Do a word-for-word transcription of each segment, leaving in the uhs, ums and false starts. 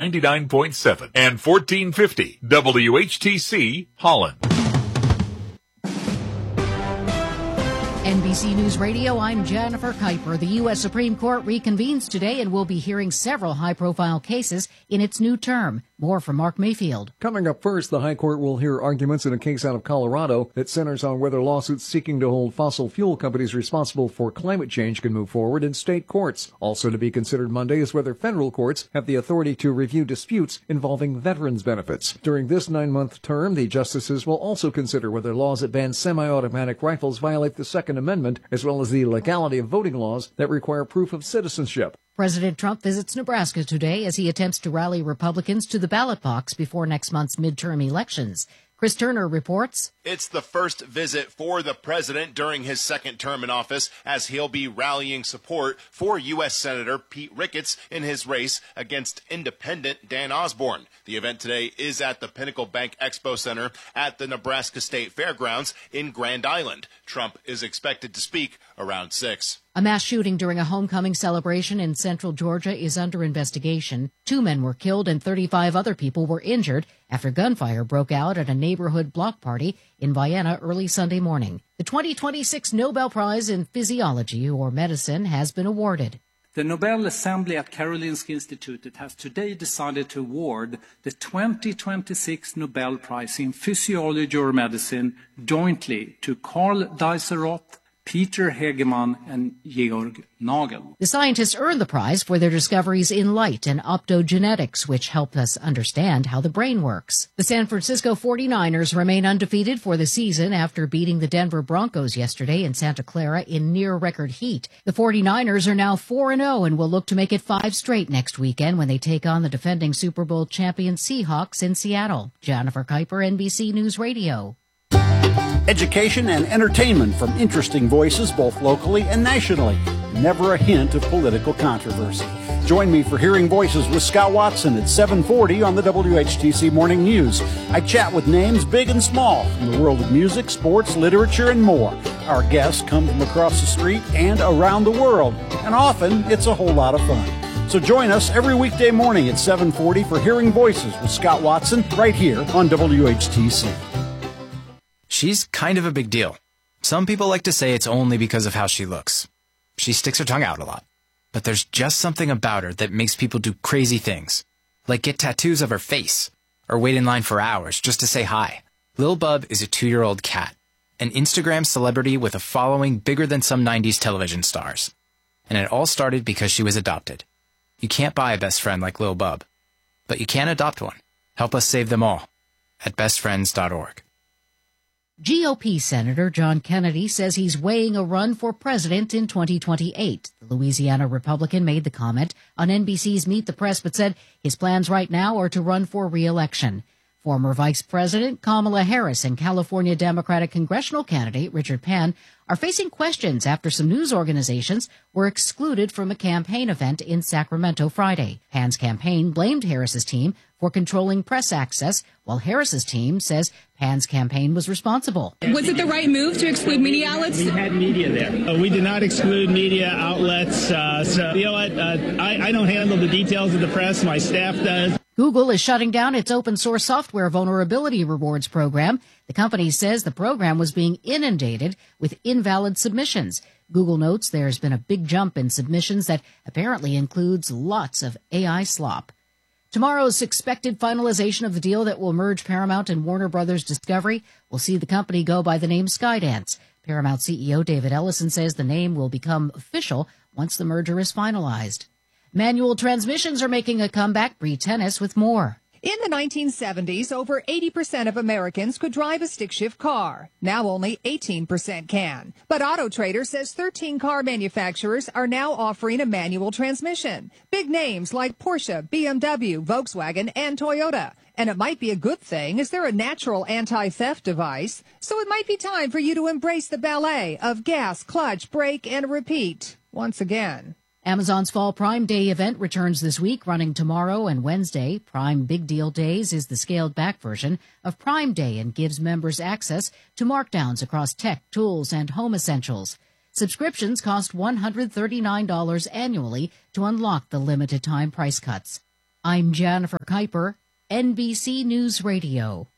ninety-nine point seven and fourteen fifty W H T C Holland. N B C News Radio, I'm Jennifer Kuiper. The U S Supreme Court reconvenes today and will be hearing several high-profile cases in its new term. More from Mark Mayfield. Coming up first, the High Court will hear arguments in a case out of Colorado that centers on whether lawsuits seeking to hold fossil fuel companies responsible for climate change can move forward in state courts. Also to be considered Monday is whether federal courts have the authority to review disputes involving veterans' benefits. During this nine-month term, the justices will also consider whether laws that ban semi-automatic rifles violate the Second Amendment, as well as the legality of voting laws that require proof of citizenship. President Trump visits Nebraska today as he attempts to rally Republicans to the ballot box before next month's midterm elections. Chris Turner reports. It's the first visit for the president during his second term in office, as he'll be rallying support for U S Senator Pete Ricketts in his race against independent Dan Osborne. The event today is at the Pinnacle Bank Expo Center at the Nebraska State Fairgrounds in Grand Island. Trump is expected to speak around six. A mass shooting during a homecoming celebration in central Georgia is under investigation. Two men were killed and thirty-five other people were injured after gunfire broke out at a neighborhood block party in Vienna early Sunday morning. The twenty twenty-six Nobel Prize in Physiology or Medicine has been awarded. The Nobel Assembly at Karolinska Institutet has today decided to award the twenty twenty-six Nobel Prize in Physiology or Medicine jointly to Karl Diceroth, Peter Hegemann, and Georg Nagel. The scientists earned the prize for their discoveries in light and optogenetics, which help us understand how the brain works. The San Francisco forty-niners remain undefeated for the season after beating the Denver Broncos yesterday in Santa Clara in near-record heat. The forty-niners are now four and oh and will look to make it five straight next weekend when they take on the defending Super Bowl champion Seahawks in Seattle. Jennifer Kuiper, N B C News Radio. Education and entertainment from interesting voices both locally and nationally. Never a hint of political controversy. Join me for Hearing Voices with Scott Watson at seven forty on the W H T C Morning News. I chat with names big and small from the world of music, sports, literature, and more. Our guests come from across the street and around the world, and often it's a whole lot of fun. So join us every weekday morning at seven forty for Hearing Voices with Scott Watson right here on W H T C. She's kind of a big deal. Some people like to say it's only because of how she looks. She sticks her tongue out a lot. But there's just something about her that makes people do crazy things. Like get tattoos of her face. Or wait in line for hours just to say hi. Lil Bub is a two-year-old cat. An Instagram celebrity with a following bigger than some nineties television stars. And it all started because she was adopted. You can't buy a best friend like Lil Bub. But you can adopt one. Help us save them all. At best friends dot org. G O P Senator John Kennedy says he's weighing a run for president in twenty twenty-eight. The Louisiana Republican made the comment on N B C's Meet the Press, but said his plans right now are to run for re-election. Former Vice President Kamala Harris and California Democratic congressional candidate Richard Pan are facing questions after some news organizations were excluded from a campaign event in Sacramento Friday. Pan's campaign blamed Harris's team for controlling press access, while Harris's team says Pan's campaign was responsible. Was it the right move to exclude media outlets? We had media there. Uh, we did not exclude media outlets. Uh, so, you know what? Uh, I, I don't handle the details of the press. My staff does. Google is shutting down its open source software vulnerability rewards program. The company says the program was being inundated with invalid submissions. Google notes there's been a big jump in submissions that apparently includes lots of A I slop. Tomorrow's expected finalization of the deal that will merge Paramount and Warner Brothers Discovery will see the company go by the name Skydance. Paramount C E O David Ellison says the name will become official once the merger is finalized. Manual transmissions are making a comeback. Bree Tennis with more. In the nineteen seventies, over eighty percent of Americans could drive a stick-shift car. Now only eighteen percent can. But Auto Trader says thirteen car manufacturers are now offering a manual transmission. Big names like Porsche, B M W, Volkswagen, and Toyota. And it might be a good thing, as they're a natural anti-theft device. So it might be time for you to embrace the ballet of gas, clutch, brake, and repeat once again. Amazon's Fall Prime Day event returns this week, running tomorrow and Wednesday. Prime Big Deal Days is the scaled-back version of Prime Day and gives members access to markdowns across tech, tools, and home essentials. Subscriptions cost one hundred thirty-nine dollars annually to unlock the limited-time price cuts. I'm Jennifer Kuiper, N B C News Radio.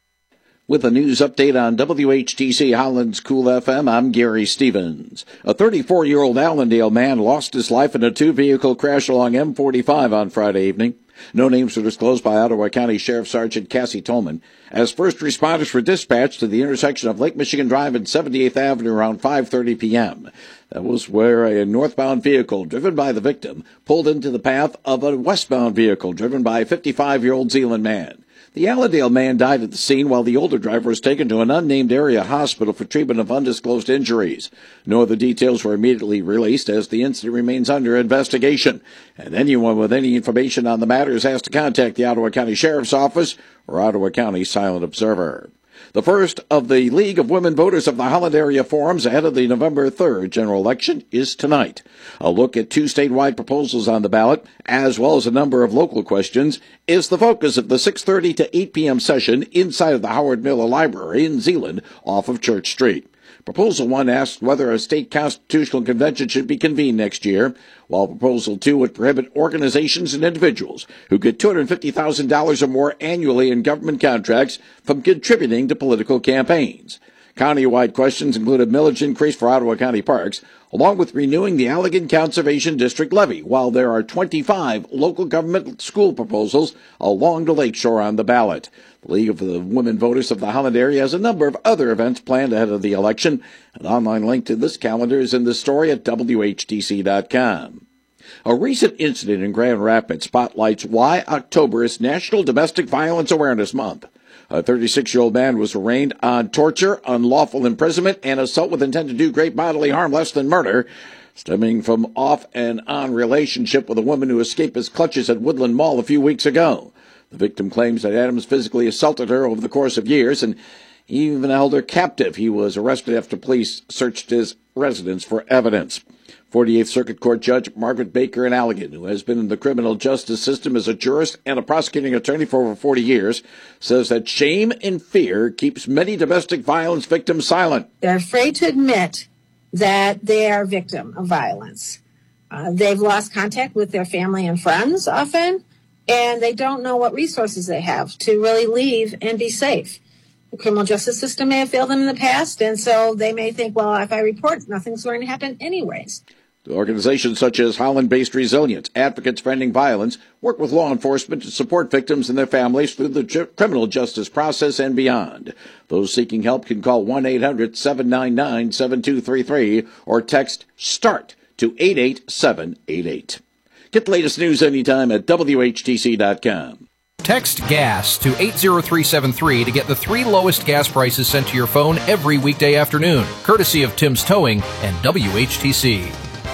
With a news update on W H T C Holland's Cool F M, I'm Gary Stevens. A thirty-four-year-old Allendale man lost his life in a two-vehicle crash along M forty-five on Friday evening. No names were disclosed by Ottawa County Sheriff Sergeant Cassie Tolman as first responders were dispatched to the intersection of Lake Michigan Drive and seventy-eighth Avenue around five thirty p.m. That was where a northbound vehicle driven by the victim pulled into the path of a westbound vehicle driven by a fifty-five-year-old Zeeland man. The Allendale man died at the scene while the older driver was taken to an unnamed area hospital for treatment of undisclosed injuries. No other details were immediately released as the incident remains under investigation. And anyone with any information on the matter is asked to contact the Ottawa County Sheriff's Office or Ottawa County Silent Observer. The first of the League of Women Voters of the Holland Area Forums ahead of the November third general election is tonight. A look at two statewide proposals on the ballot, as well as a number of local questions, is the focus of the six thirty to eight p.m. session inside of the Howard Miller Library in Zeeland off of Church Street. Proposal one asks whether a state constitutional convention should be convened next year, while Proposal two would prohibit organizations and individuals who get two hundred fifty thousand dollars or more annually in government contracts from contributing to political campaigns. County-wide questions include a millage increase for Ottawa County Parks, along with renewing the Allegan Conservation District levy, while there are twenty-five local government school proposals along the lakeshore on the ballot. The League of the Women Voters of the Holland area has a number of other events planned ahead of the election. An online link to this calendar is in the story at W H T C dot com. A recent incident in Grand Rapids spotlights why October is National Domestic Violence Awareness Month. A thirty-six-year-old man was arraigned on torture, unlawful imprisonment, and assault with intent to do great bodily harm less than murder, stemming from off and on relationship with a woman who escaped his clutches at Woodland Mall a few weeks ago. The victim claims that Adams physically assaulted her over the course of years and even held her captive. He was arrested after police searched his residence for evidence. forty-eighth Circuit Court Judge Margaret Baker in Allegan, who has been in the criminal justice system as a jurist and a prosecuting attorney for over forty years, says that shame and fear keeps many domestic violence victims silent. They're afraid to admit that they are a victim of violence. Uh, they've lost contact with their family and friends often, and they don't know what resources they have to really leave and be safe. The criminal justice system may have failed them in the past, and so they may think, well, if I report, nothing's going to happen anyways. Organizations such as Holland-based Resilience, Advocates for Ending Violence, work with law enforcement to support victims and their families through the ju- criminal justice process and beyond. Those seeking help can call one eight hundred seven nine nine seven two three three or text START to eight eight seven eight eight. Get the latest news anytime at W H T C dot com. Text GAS to eight zero three seven three to get the three lowest gas prices sent to your phone every weekday afternoon, courtesy of Tim's Towing and W H T C.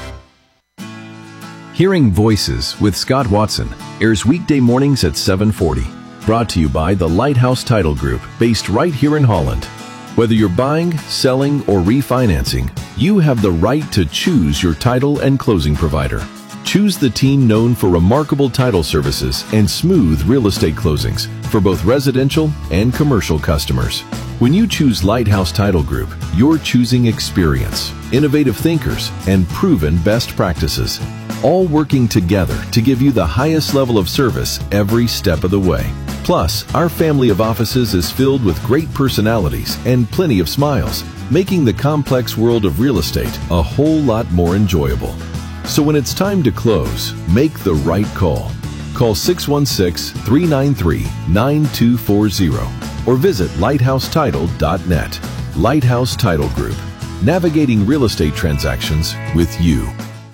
Hearing Voices with Scott Watson airs weekday mornings at seven forty. Brought to you by the Lighthouse Title Group, based right here in Holland. Whether you're buying, selling, or refinancing, you have the right to choose your title and closing provider. Choose the team known for remarkable title services and smooth real estate closings for both residential and commercial customers. When you choose Lighthouse Title Group, you're choosing experience, innovative thinkers, and proven best practices, all working together to give you the highest level of service every step of the way. Plus, our family of offices is filled with great personalities and plenty of smiles, making the complex world of real estate a whole lot more enjoyable. So when it's time to close, make the right call. Call six one six, three nine three, nine two four zero or visit lighthouse title dot net. Lighthouse Title Group, navigating real estate transactions with you.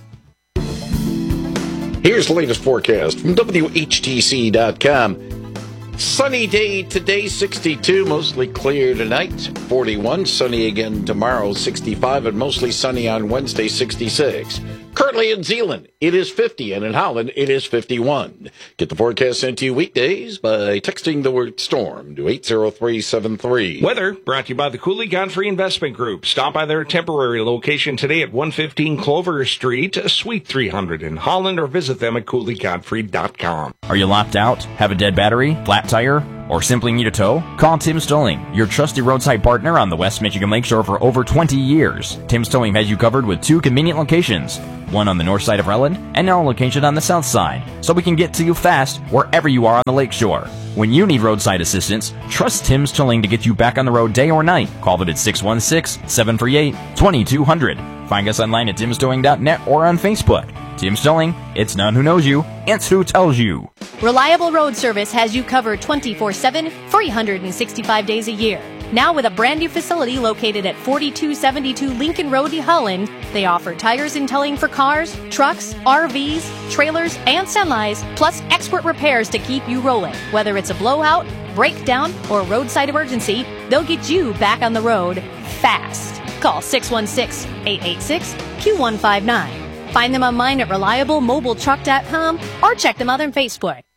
Here's the latest forecast from W H T C dot com. Sunny day today, sixty-two, mostly clear tonight, forty-one, sunny again tomorrow, sixty-five, and mostly sunny on Wednesday, sixty-six. Currently in Zeeland, it is fifty, and in Holland, it is fifty-one. Get the forecast sent to you weekdays by texting the word storm to eight zero three seven three. Weather brought to you by the Cooley Godfrey Investment Group. Stop by their temporary location today at one fifteen Clover Street, Suite three hundred in Holland, or visit them at cooley godfrey dot com. Are you locked out? Have a dead battery? Flat tire? or simply need a tow? Call Tim's Towing, your trusted roadside partner on the West Michigan Lakeshore for over twenty years. Tim's Towing has you covered with two convenient locations, one on the north side of Relland and our location on the south side, so we can get to you fast wherever you are on the lakeshore. When you need roadside assistance, trust Tim's Towing to get you back on the road day or night. Call them at six one six, seven three eight, two two zero zero. Find us online at tims towing dot net or on Facebook. Tim's Towing, it's not who knows you, it's who tells you. Reliable Road Service has you covered twenty-four seven, three hundred sixty-five days a year. Now with a brand new facility located at forty-two seventy-two Lincoln Road, Holland, they offer tires and towing for cars, trucks, R Vs, trailers, and semis, plus expert repairs to keep you rolling. Whether it's a blowout, breakdown, or roadside emergency, they'll get you back on the road fast. Call six one six, eight eight six, Q one five nine. Find them online at reliable mobile truck dot com or check them out on Facebook.